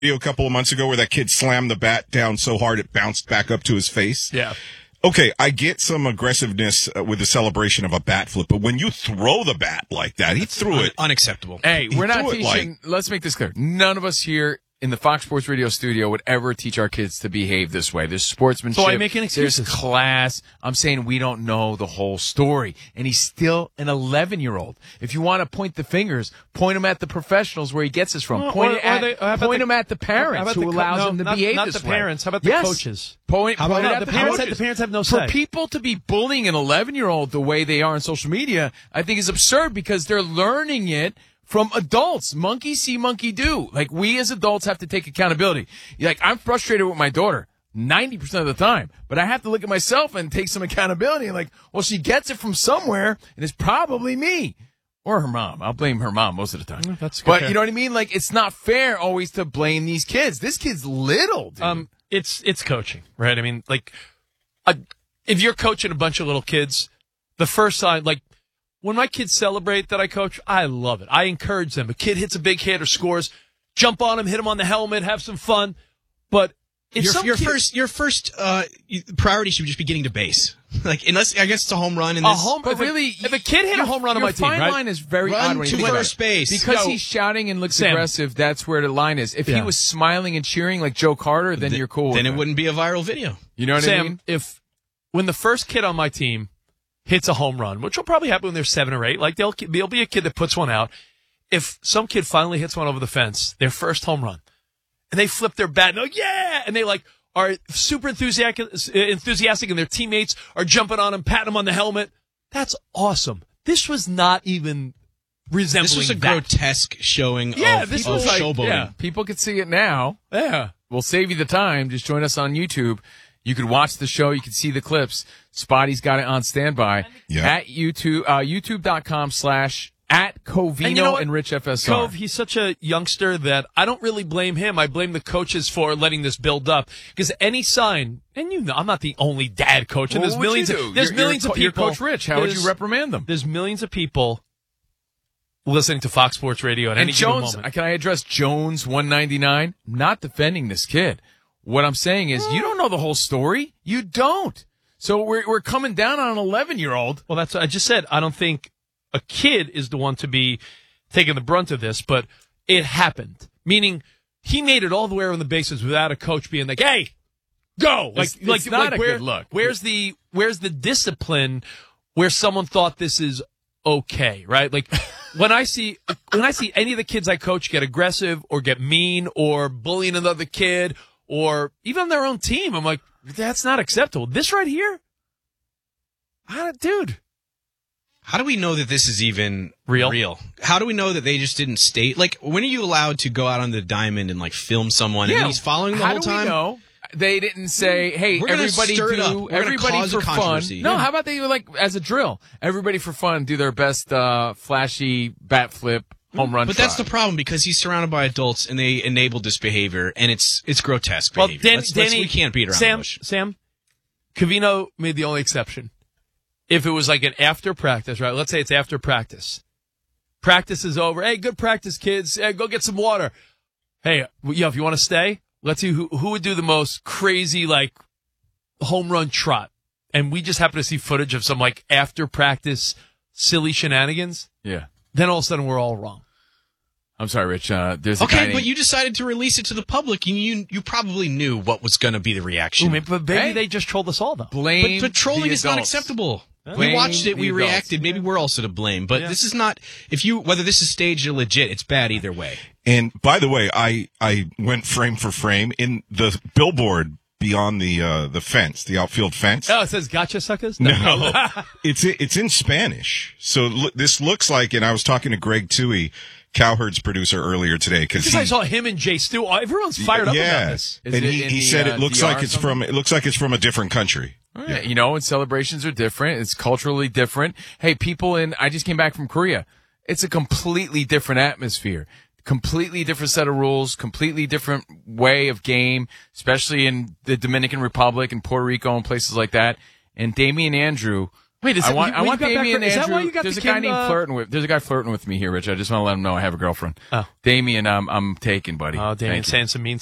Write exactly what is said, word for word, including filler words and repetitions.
a couple of months ago where that kid slammed the bat down so hard it bounced back up to his face? Yeah. Okay, I get some aggressiveness uh, with the celebration of a bat flip, but when you throw the bat like that, he threw Un- it. Unacceptable. Hey, He we're not threw it teaching. like- Let's make this clear. None of us here in the Fox Sports Radio studio would ever teach our kids to behave this way. There's sportsmanship. So why are you making excuses? There's class. I'm saying we don't know the whole story. And he's still an eleven-year-old. If you want to point the fingers, point him at the professionals where he gets this from. Well, point or- it or at, they- how about point the- him at the How parents about who the co- allows no, him to not, behave not this the way. parents. How about the Yes. coaches? Point, How point about it at the the parents? coaches. The parents have no For say. people to be bullying an eleven-year-old the way they are on social media, I think is absurd because they're learning it from adults. Monkey see, monkey do. Like, we as adults have to take accountability. Like, I'm frustrated with my daughter ninety percent of the time, but I have to look at myself and take some accountability. Like, well, she gets it from somewhere, and it's probably me. Or her mom. I'll blame her mom most of the time. That's good. But you know what I mean? Like, it's not fair always to blame these kids. This kid's little, dude. Um, it's it's coaching, right? I mean, like, a, if you're coaching a bunch of little kids, the first sign, like, when my kids celebrate that I coach, I love it. I encourage them. A kid hits a big hit or scores, jump on him, hit him on the helmet, have some fun. But if Your, some your kid, first, your first uh, priority should just be getting to base. Like, unless I guess it's a home run. And a this, home, But if a- really, if a kid hit a your- home run on your my team, fine right? line is very Run odd when to you think about first it. base. Because Yo, he's shouting and looks Sam. aggressive. That's where the line is. If he Yeah. was smiling and cheering like Joe Carter, then th- you're cool. Then with it wouldn't be a viral video. You know what I Sam, mean? if when the first kid on my team hits a home run, which will probably happen when they're seven or eight, like they'll there'll be a kid that puts one out. If some kid finally hits one over the fence, their first home run, and they flip their bat, and they're like, yeah, and they like are super enthusiastic, enthusiastic, and their teammates are jumping on them, patting them on the helmet. That's awesome. This was not even resembling This was a that. grotesque showing Yeah, of, this of was like- showboating. Yeah, people could see it now. Yeah. We'll save you the time. Just join us on YouTube. You could watch the show. You can see the clips. Spotty's got it on standby Yeah. at YouTube, uh, YouTube.com slash at Covino And you know what? and Rich F S R. Cove, he's such a youngster that I don't really blame him. I blame the coaches for letting this build up. Because any sign, and you know, I'm not the only dad coach, and Well, there's what'd millions you of do? there's You're- millions you're, of co- you're people. Coach Rich. How would you There's- reprimand them? There's millions of people listening to Fox Sports Radio at And any given Jones, moment. can I address Jones one ninety-nine? Not defending this kid. What I'm saying is, you don't know the whole story. You don't. So we're we're coming down on an eleven year old. Well, that's what I just said. I don't think a kid is the one to be taking the brunt of this, but it happened. Meaning, he made it all the way around the bases without a coach being like, "Hey, go!" Like, It's- like, it's not like a where, good look. Where's the where's the discipline where someone thought this is okay, right? Like when I see when I see any of the kids I coach get aggressive or get mean or bullying another kid or even on their own team, I'm like, that's not acceptable. This right here, I, dude. How do we know that this is even Real? Real. How do we know that they just didn't state? Like, when are you allowed to go out on the diamond and like film someone and he's following the how whole do time? We know? They didn't say, "Hey, We're gonna everybody stir it up. do We're gonna everybody cause a for fun." controversy. No, Yeah. how about they like as a drill? Everybody for fun do their best uh, flashy bat flip home run. But try. that's the problem because he's surrounded by adults and they enabled this behavior and it's it's grotesque Well, behavior. Dan, let's, let's- Danny, we can't beat around Sam, the bush. Sam, Covino made the only exception. If it was like an after practice, right? Let's say it's after practice. Practice is over. Hey, good practice, kids. Hey, go get some water. Hey, yo, if you want to stay, let's see who who would do the most crazy like home run trot. And we just happen to see footage of some like after practice silly shenanigans. yeah. Then all of a sudden we're all wrong. I'm sorry, Rich. Uh, there's a guy Okay, named- but you decided to release it to the public and you you probably knew what was going to be the reaction. Ooh, maybe, but maybe Hey. they just trolled us all though. blame. But, but trolling the is not adults. acceptable. Blame We watched it, the we adults. reacted. Maybe we're also to blame. But Yeah. this is not, if you, whether this is staged or legit, it's bad either way. And by the way, I, I went frame for frame in the billboard beyond the uh, the fence, the outfield fence. Oh, it says gotcha suckers? No, it's it's in Spanish. So look, this looks like, and I was talking to Greg Toohey, Cowherd's producer, earlier today because Because I saw him and Jay Stu. Everyone's fired up yeah, about this. Is and it he, in he the, said uh, it looks D R like it's something? from it looks like it's from a different country. All right, you know, and celebrations are different. It's culturally different. Hey, people in, I just came back from Korea. It's a completely different atmosphere, completely different set of rules, completely different way of game, especially in the Dominican Republic and Puerto Rico and places like that. And Damian Andrew, Wait, is I that, want, when I you want got back Damien from- is that Andrew. why you got There's the a guy Kim, named uh, flirting with. There's a guy flirting with me here, Rich. I just want to let him know I have a girlfriend. Oh. Damien, I'm I'm taken, buddy. Oh, Damien Thank you. saying some mean